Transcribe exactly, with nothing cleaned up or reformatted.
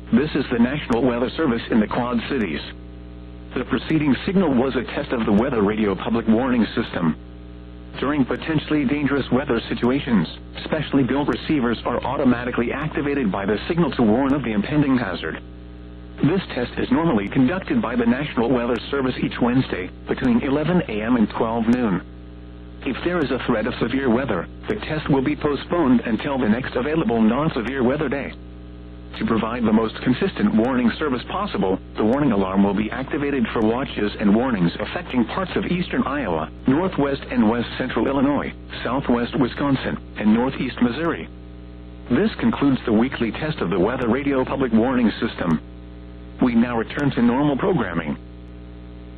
This is the National Weather Service in the Quad Cities. The preceding signal was a test of the Weather Radio Public Warning System. During potentially dangerous weather situations, specially built receivers are automatically activated by the signal to warn of the impending hazard. This test is normally conducted by the National Weather Service each Wednesday, between eleven a m and twelve noon. If there is a threat of severe weather, the test will be postponed until the next available non-severe weather day. To provide the most consistent warning service possible, the warning alarm will be activated for watches and warnings affecting parts of eastern Iowa, northwest and west central Illinois, southwest Wisconsin, and northeast Missouri. This concludes the weekly test of the Weather Radio Public Warning System. We now return to normal programming.